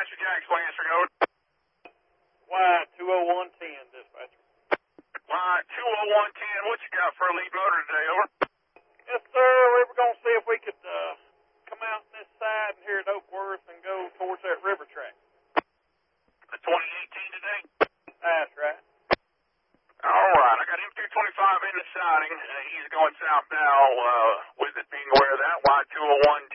Dispatcher, Jack's Lansing, over. Y20110, dispatcher. Y20110, what you got for a lead motor today, over? Yes, sir. We were going to see if we could come out this side and here at Oakworth and go towards that river track. The 2018 today? That's right. All right, I got M225 in the siding. He's going south now with it being aware of that. Y20110